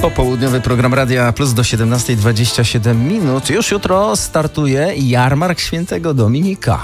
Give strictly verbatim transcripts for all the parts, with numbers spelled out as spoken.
Popołudniowy program Radia Plus do siedemnastej dwadzieścia siedem minut. Już jutro startuje jarmark Świętego Dominika.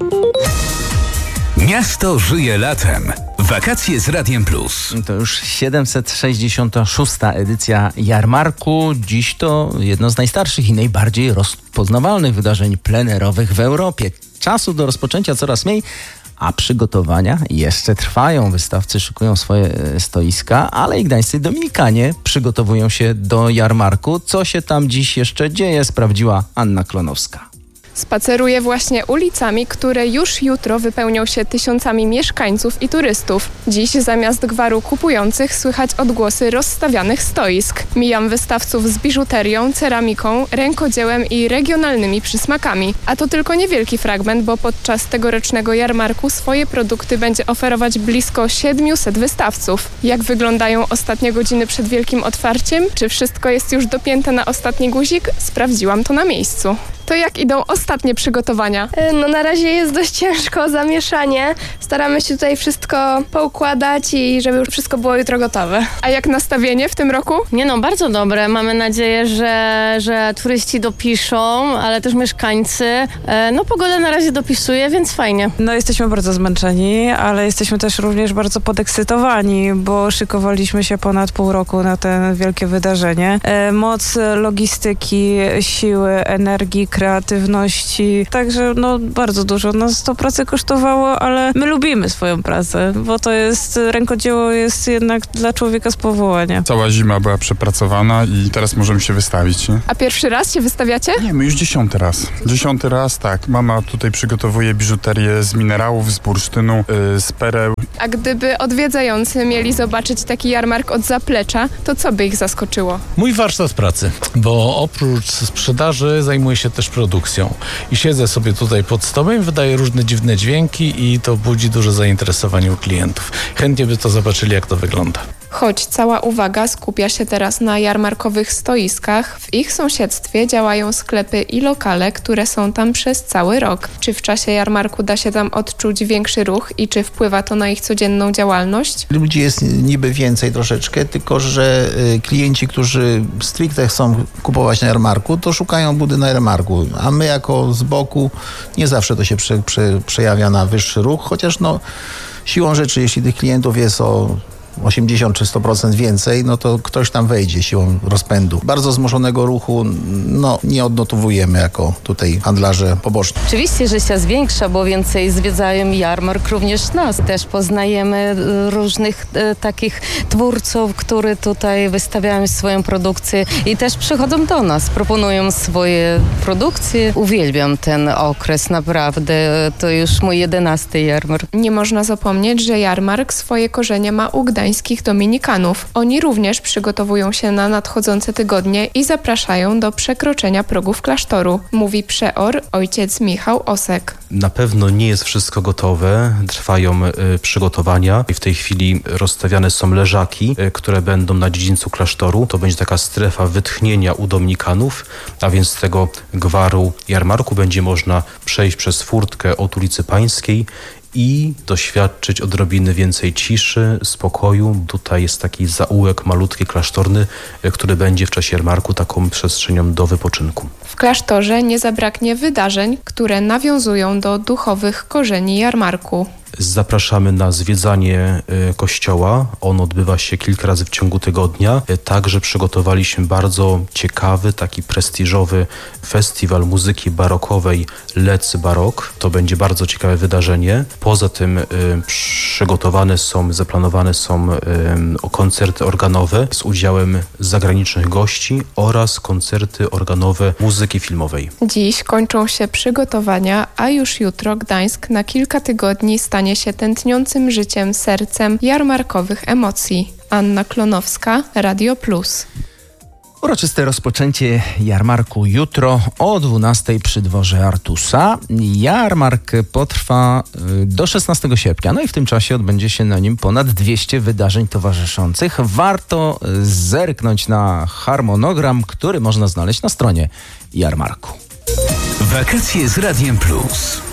Miasto żyje latem. Wakacje z Radiem Plus. To już siedemset sześćdziesiąta szósta edycja jarmarku. Dziś to jedno z najstarszych i najbardziej rozpoznawalnych wydarzeń plenerowych w Europie. Czasu do rozpoczęcia coraz mniej, a przygotowania jeszcze trwają. Wystawcy szykują swoje stoiska, ale i gdańscy Dominikanie przygotowują się do jarmarku. Co się tam dziś jeszcze dzieje, sprawdziła Anna Klonowska. Spaceruję właśnie ulicami, które już jutro wypełnią się tysiącami mieszkańców i turystów. Dziś zamiast gwaru kupujących słychać odgłosy rozstawianych stoisk. Mijam wystawców z biżuterią, ceramiką, rękodziełem i regionalnymi przysmakami. A to tylko niewielki fragment, bo podczas tegorocznego jarmarku swoje produkty będzie oferować blisko siedmiuset wystawców. Jak wyglądają ostatnie godziny przed wielkim otwarciem? Czy wszystko jest już dopięte na ostatni guzik? Sprawdziłam to na miejscu. To jak idą ostatnie przygotowania? No na razie jest dość ciężko, zamieszanie. Staramy się tutaj wszystko poukładać i żeby już wszystko było jutro gotowe. A jak nastawienie w tym roku? Nie no, bardzo dobre. Mamy nadzieję, że, że turyści dopiszą, ale też mieszkańcy. No pogoda na razie dopisuje, więc fajnie. No jesteśmy bardzo zmęczeni, ale jesteśmy też również bardzo podekscytowani, bo szykowaliśmy się ponad pół roku na to wielkie wydarzenie. Moc logistyki, siły, energii, kreatywności, także no bardzo dużo nas to pracę kosztowało, ale my lubimy swoją pracę, bo to jest, rękodzieło jest jednak dla człowieka z powołania. Cała zima była przepracowana i teraz możemy się wystawić. Nie? A pierwszy raz się wystawiacie? Nie, my już dziesiąty raz. Dziesiąty raz, tak. Mama tutaj przygotowuje biżuterię z minerałów, z bursztynu, yy, z pereł. A gdyby odwiedzający mieli zobaczyć taki jarmark od zaplecza, to co by ich zaskoczyło? Mój warsztat pracy, bo oprócz sprzedaży zajmuję się też produkcją. I siedzę sobie tutaj pod stołem, wydaję różne dziwne dźwięki i to budzi duże zainteresowanie u klientów. Chętnie by to zobaczyli, jak to wygląda. Choć cała uwaga skupia się teraz na jarmarkowych stoiskach, w ich sąsiedztwie działają sklepy i lokale, które są tam przez cały rok. Czy w czasie jarmarku da się tam odczuć większy ruch i czy wpływa to na ich codzienną działalność? Ludzi jest niby więcej troszeczkę, tylko że klienci, którzy stricte chcą kupować na jarmarku, to szukają budy na jarmarku, a my jako z boku nie zawsze to się prze, prze, przejawia na wyższy ruch, chociaż no siłą rzeczy, jeśli tych klientów jest o osiemdziesiąt czy sto procent więcej, no to ktoś tam wejdzie siłą rozpędu. Bardzo wzmożonego ruchu no, nie odnotowujemy jako tutaj handlarze poboczni. Oczywiście, że się zwiększa, bo więcej zwiedzają jarmark również nas. Też poznajemy różnych e, takich twórców, którzy tutaj wystawiają swoją produkcję i też przychodzą do nas, proponują swoje produkcje. Uwielbiam ten okres, naprawdę. To już mój jedenasty jarmark. Nie można zapomnieć, że jarmark swoje korzenie ma u Gdańska. Dominikanów. Oni również przygotowują się na nadchodzące tygodnie i zapraszają do przekroczenia progów klasztoru, mówi przeor ojciec Michał Osek. Na pewno nie jest wszystko gotowe, trwają y, przygotowania i w tej chwili rozstawiane są leżaki, y, które będą na dziedzińcu klasztoru. To będzie taka strefa wytchnienia u dominikanów, a więc z tego gwaru jarmarku będzie można przejść przez furtkę od ulicy Pańskiej i doświadczyć odrobiny więcej ciszy, spokoju. Tutaj jest taki zaułek malutki, klasztorny, który będzie w czasie jarmarku taką przestrzenią do wypoczynku. W klasztorze nie zabraknie wydarzeń, które nawiązują do duchowych korzeni jarmarku. Zapraszamy na zwiedzanie y, kościoła. On odbywa się kilka razy w ciągu tygodnia. Y, także przygotowaliśmy bardzo ciekawy, taki prestiżowy festiwal muzyki barokowej Let's Barok. To będzie bardzo ciekawe wydarzenie. Poza tym y, przygotowane są, zaplanowane są y, koncerty organowe z udziałem zagranicznych gości oraz koncerty organowe muzyki filmowej. Dziś kończą się przygotowania, a już jutro Gdańsk na kilka tygodni stanie się tętniącym życiem sercem jarmarkowych emocji. Anna Klonowska, Radio Plus. Uroczyste rozpoczęcie jarmarku jutro o dwunastej przy dworze Artusa. Jarmark potrwa do szesnastego sierpnia, no i w tym czasie odbędzie się na nim ponad dwieście wydarzeń towarzyszących. Warto zerknąć na harmonogram, który można znaleźć na stronie jarmarku. Wakacje z Radiem Plus.